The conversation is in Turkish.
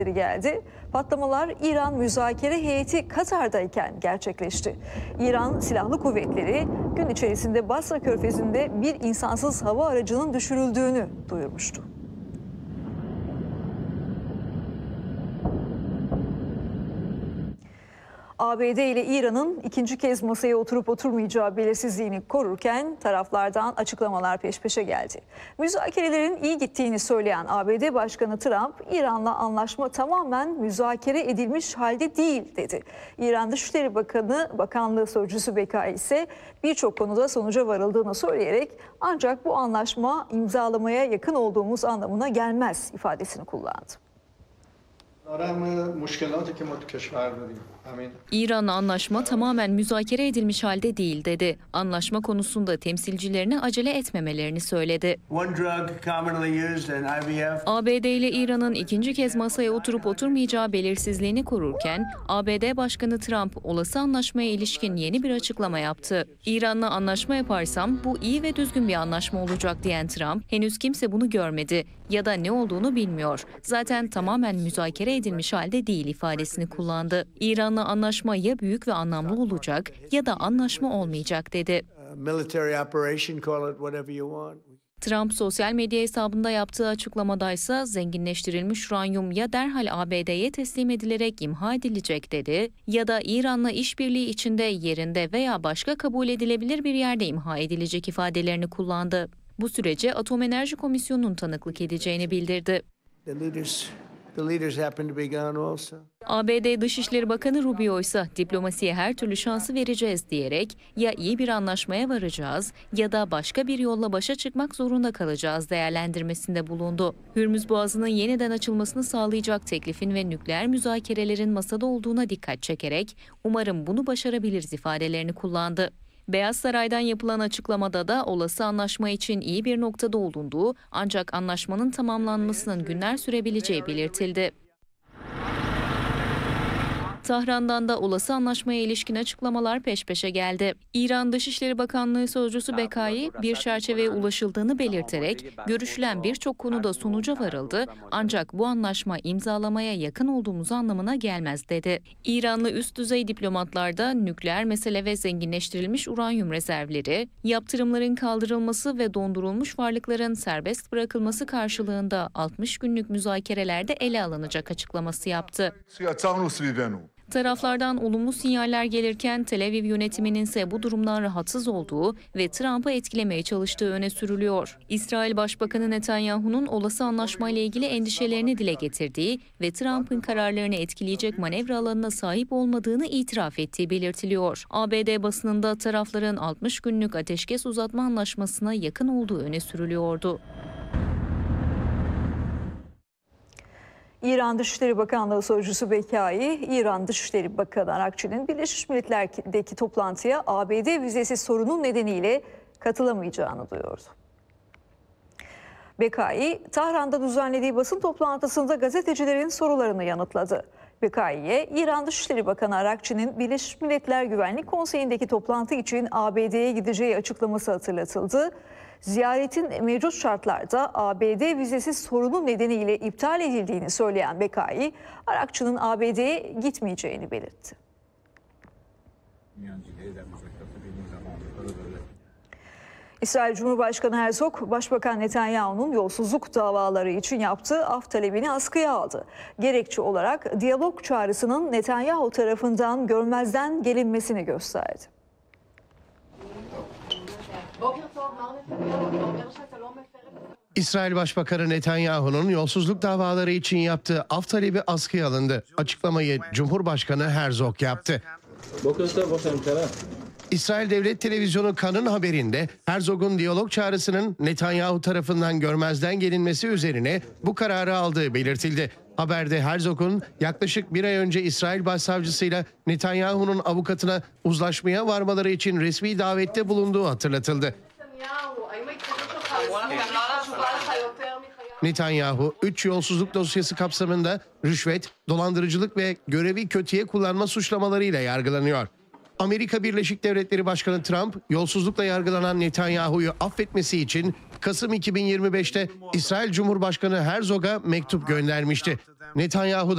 geldi. Patlamalar İran müzakere heyeti Katar'dayken gerçekleşti. İran Silahlı Kuvvetleri gün içerisinde Basra Körfezi'nde bir insansız hava aracının düşürüldüğünü duyurmuştu. ABD ile İran'ın ikinci kez masaya oturup oturmayacağı belirsizliğini korurken taraflardan açıklamalar peş peşe geldi. Müzakerelerin iyi gittiğini söyleyen ABD Başkanı Trump, İran'la anlaşma tamamen müzakere edilmiş halde değil dedi. İran Dışişleri Bakanlığı Sözcüsü Bekai ise birçok konuda sonuca varıldığını söyleyerek ancak bu anlaşma imzalamaya yakın olduğumuz anlamına gelmez ifadesini kullandı. İran'la anlaşma tamamen müzakere edilmiş halde değil dedi. Anlaşma konusunda temsilcilerine acele etmemelerini söyledi. ABD ile İran'ın ikinci kez masaya oturup oturmayacağı belirsizliğini korurken ABD Başkanı Trump olası anlaşmaya ilişkin yeni bir açıklama yaptı. İran'la anlaşma yaparsam bu iyi ve düzgün bir anlaşma olacak diyen Trump, henüz kimse bunu görmedi ya da ne olduğunu bilmiyor. Zaten tamamen müzakere edilmiş halde değil ifadesini kullandı. İran'la anlaşma ya büyük ve anlamlı olacak ya da anlaşma olmayacak dedi. Trump sosyal medya hesabında yaptığı açıklamadaysa zenginleştirilmiş uranyum ya derhal ABD'ye teslim edilerek imha edilecek dedi ya da İran'la işbirliği içinde yerinde veya başka kabul edilebilir bir yerde imha edilecek ifadelerini kullandı. Bu sürece Atom Enerji Komisyonu'nun tanıklık edeceğini bildirdi. ABD Dışişleri Bakanı Rubio ise diplomasiye her türlü şansı vereceğiz diyerek ya iyi bir anlaşmaya varacağız ya da başka bir yolla başa çıkmak zorunda kalacağız değerlendirmesinde bulundu. Hürmüz Boğazı'nın yeniden açılmasını sağlayacak teklifin ve nükleer müzakerelerin masada olduğuna dikkat çekerek umarım bunu başarabiliriz ifadelerini kullandı. Beyaz Saray'dan yapılan açıklamada da olası anlaşma için iyi bir noktada olunduğu ancak anlaşmanın tamamlanmasının günler sürebileceği belirtildi. Tahran'dan da olası anlaşmaya ilişkin açıklamalar peş peşe geldi. İran Dışişleri Bakanlığı Sözcüsü Bekai bir çerçeveye ulaşıldığını belirterek görüşülen birçok konuda sonuca varıldı ancak bu anlaşma imzalamaya yakın olduğumuz anlamına gelmez dedi. İranlı üst düzey diplomatlar da nükleer mesele ve zenginleştirilmiş uranyum rezervleri, yaptırımların kaldırılması ve dondurulmuş varlıkların serbest bırakılması karşılığında 60 günlük müzakerelerde ele alınacak açıklaması yaptı. Taraflardan olumlu sinyaller gelirken Tel Aviv yönetiminin ise bu durumdan rahatsız olduğu ve Trump'ı etkilemeye çalıştığı öne sürülüyor. İsrail Başbakanı Netanyahu'nun olası anlaşmayla ilgili endişelerini dile getirdiği ve Trump'ın kararlarını etkileyecek manevra alanına sahip olmadığını itiraf ettiği belirtiliyor. ABD basınında tarafların 60 günlük ateşkes uzatma anlaşmasına yakın olduğu öne sürülüyordu. İran Dışişleri Bakanlığı Sözcüsü Bekai, İran Dışişleri Bakanı Arakçı'nın Birleşmiş Milletler'deki toplantıya ABD vizesi sorunu nedeniyle katılamayacağını duyurdu. Bekai, Tahran'da düzenlediği basın toplantısında gazetecilerin sorularını yanıtladı. Bekai'ye İran Dışişleri Bakanı Arakçı'nın Birleşmiş Milletler Güvenlik Konseyi'ndeki toplantı için ABD'ye gideceği açıklaması hatırlatıldı. Ziyaretin mevcut şartlarda ABD vizesi sorunu nedeniyle iptal edildiğini söyleyen Bekai, Arakçı'nın ABD'ye gitmeyeceğini belirtti. İsrail Cumhurbaşkanı Herzog, Başbakan Netanyahu'nun yolsuzluk davaları için yaptığı af talebini askıya aldı. Gerekçe olarak diyalog çağrısının Netanyahu tarafından görmezden gelinmesini gösterdi. İsrail Başbakanı Netanyahu'nun yolsuzluk davaları için yaptığı af talebi askıya alındı. Açıklamayı Cumhurbaşkanı Herzog yaptı. İsrail Devlet Televizyonu Kan'ın haberinde Herzog'un diyalog çağrısının Netanyahu tarafından görmezden gelinmesi üzerine bu kararı aldığı belirtildi. Haberde Herzog'un yaklaşık bir ay önce İsrail Başsavcısıyla Netanyahu'nun avukatına uzlaşmaya varmaları için resmi davette bulunduğu hatırlatıldı. Netanyahu 3 yolsuzluk dosyası kapsamında rüşvet, dolandırıcılık ve görevi kötüye kullanma suçlamalarıyla yargılanıyor. Amerika Birleşik Devletleri Başkanı Trump, yolsuzlukla yargılanan Netanyahu'yu affetmesi için Kasım 2025'te İsrail Cumhurbaşkanı Herzog'a mektup göndermişti. Netanyahu